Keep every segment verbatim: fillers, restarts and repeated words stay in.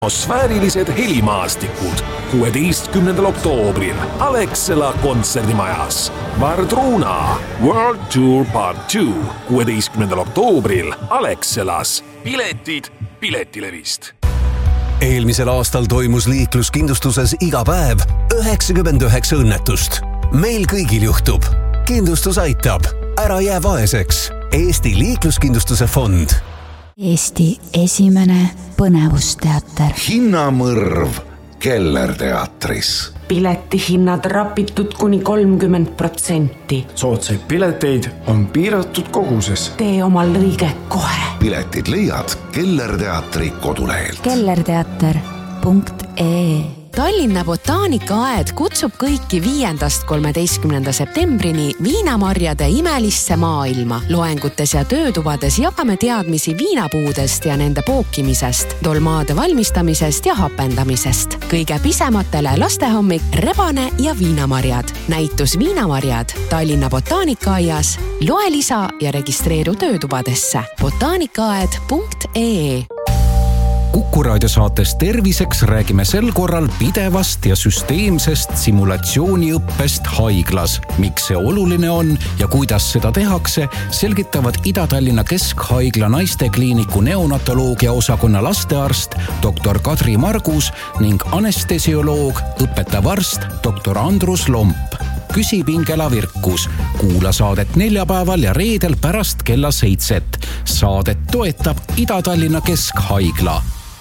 Atmosfäärilised helimaastikud kuueteistkümnendal oktoobril Alexela kontserdimajas. Vardruna World Tour Part two kuueteistkümnendal oktoobril Alexelas. Piletid Piletilevist. Eelmisel aastal toimus liikluskindlustuses iga päev üheksakümmend üheksa õnnetust. Meil kõigil juhtub. Kindlustus aitab. Ära jää vaeseks. Eesti liikluskindlustuse fond. Eesti esimene põnevusteater. Hinnamõrv Kellerteatris. Piletihinnad rapitud kuni kolmkümmend protsenti. Sootsaid pileteid on piiratud koguses. Tee omal lõige kohe. Piletid leiad Kellerteatri kodulehelt. kellerteater punkt ee Tallinna Botaanikaaed kutsub kõiki viiendast kolmeteistkümnenda septembrini viinamarjade imelisse maailma. Loengutes ja töötubades jagame teadmisi viinapuudest ja nende pookimisest, dolmaade valmistamisest ja hapendamisest. Kõige pisematele lastehommik, rebane ja viinamarjad. Näitus Viinamarjad Tallinna Botaanikaaias. Loe lisa ja registreeru töötubadesse. botaanikaaed punkt ee Kuku raadiosaates Terviseks räägime sel korral pidevast ja süsteemsest simulatsiooniõppest haiglas. Miks see oluline on ja kuidas seda tehakse, selgitavad Ida-Tallinna Keskhaigla naistekliiniku neonatoloogia osakonna lastearst doktor Kadri Margus ning anestesioloog, õpetav arst doktor Andrus Lomp. Küsi Pingela Virkus. Kuula saadet neljapäeval ja reedel pärast kella seitset. Saadet toetab Ida-Tallinna Keskhaigla.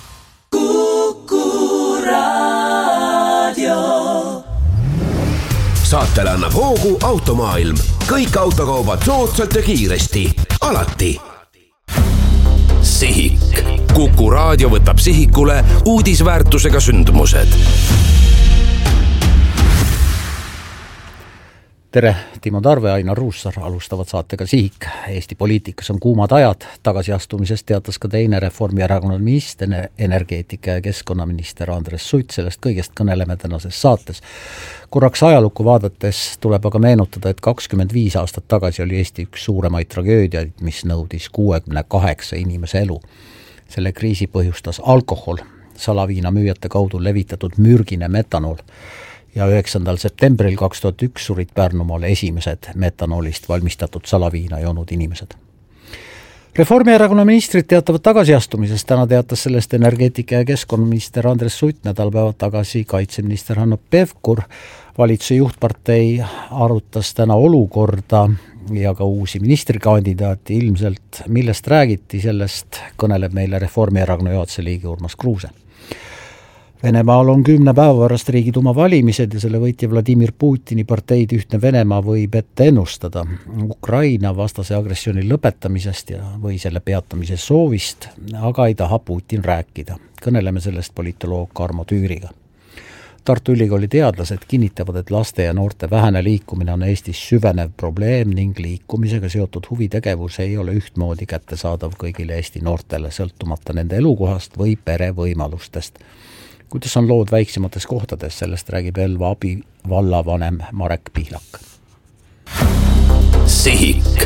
Saatele annab hoogu Automaailm. Kõik autokaubad soodsalt ja kiiresti. Alati. Sihik. Kuku raadio võtab sihikule uudisväärtusega sündmused. Tere, Timo Tarve, Ainar Ruussar alustavad saatega Sihik. Eesti poliitikas on kuumad ajad. Tagasiastumisest teatas ka teine Reformierakonna minister, energeetika ja keskkonnaminister Andres Sutt. Sellest kõigest kõneleme tänases saates. Korraks ajalukku vaadates tuleb aga meenutada, et kakskümmend viis aastat tagasi oli Eesti üks suuremaid tragöödiaid, mis nõudis kuuekümne kaheksa inimese elu. Selle kriisi põhjustas alkohol, salaviina müüjate kaudu levitatud mürgine metanol. Ja üheksandal septembril kaks tuhat üks surid Pärnumaal esimesed metanoolist valmistatud salaviina joonud inimesed. Reformierakonna ministrid teatavad tagasiastumisest. Täna teatas sellest energeetika ja keskkonnaminister Andres Sutt, nädalpäevad tagasi kaitseminister Hanno Pevkur. Valitsuse juhtpartei arutas täna olukorda ja ka uusi ministrikandidaati. Ilmselt millest räägiti, sellest kõneleb meile Reformierakonna juhatuse liige Urmas Kruuse. Venemaal on kümne päeva pärast Riigiduuma valimised ja selle võitja Vladimir Putini parteid Ühtne Venemaa võib ette ennustada Ukraina vastase agressiooni lõpetamisest ja või selle peatamise soovist, aga ei taha Putin rääkida. Kõneleme sellest politoloog Karmo Tüüriga. Tartu Ülikooli teadlased kinnitavad, et laste ja noorte vähene liikumine on Eestis süvenev probleem ning liikumisega seotud huvitegevus ei ole ühtmoodi kättesaadav kõigile Eesti noortele, sõltumata nende elukohast või pere võimalustest. Kuidas on lood väiksemates kohtades, sellest räägib Elva abi vallavanem Marek Pihlak. Sihik.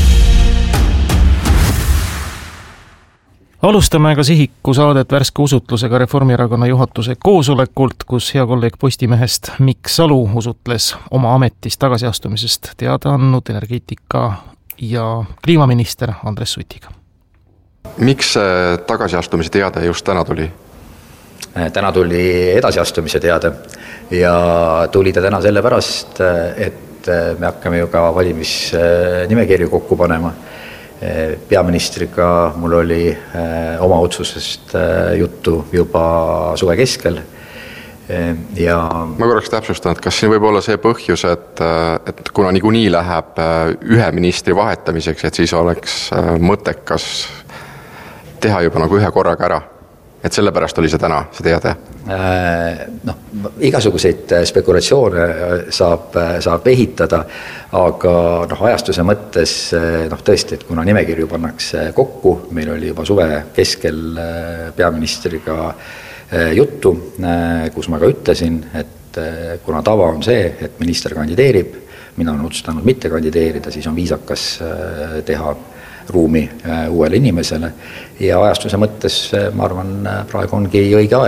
Alustame ka Sihiku saadet värske usutlusega Reformierakonna juhatuse koosolekult, kus hea kolleeg Postimehest Mikk Salu usutles oma ametist tagasiastumisest teada andnud energeetika ja kliimaminister Andres Sutiga. Miks tagasiastumise teade just täna tuli? Täna tuli edasiastumise teade ja tuli ta täna selle pärast, et me hakkame ju ka valimisnimekirju kokku panema. Peaministriga mul oli oma otsusest juttu juba suve keskel. Ja ma korraks täpsustan, et kas siin võib olla see põhjus, et, et kuna niikuinii läheb ühe ministri vahetamiseks, et siis oleks mõttekas teha juba nagu ühe korraga ära? Et selle pärast oli see täna, see teade? No, igasuguseid spekulatsioone saab, saab ehitada, aga no, ajastuse mõttes no, tõesti, et kuna nimekirju pannakse kokku, meil oli juba suve keskel peaministriga juttu, kus ma ka ütlesin, et kuna tava on see, et minister kandideerib, mina olen otsustanud mitte kandideerida, siis on viisakas teha ruumi uuele inimesele ja ajastuse mõttes ma arvan, praegu ongi õige aeg.